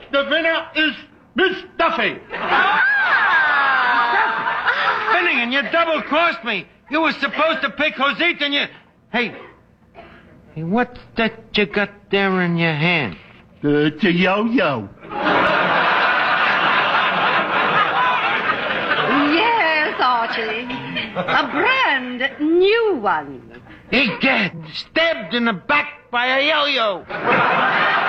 the winner is Miss Duffy. Finnegan, you double-crossed me. You were supposed to pick Josita and you... Hey, what's that you got there in your hand? It's a yo-yo. Yes, Archie. A brand new one. He's dead. Stabbed in the back by a yo-yo.